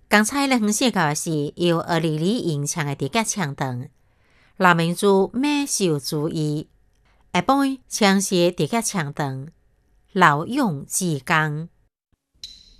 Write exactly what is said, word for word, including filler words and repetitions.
刚才咧，写到的是由二里里吟唱的《叠甲唱长》，老民族每首注意。下晡唱是《叠甲唱长》，劳勇之工。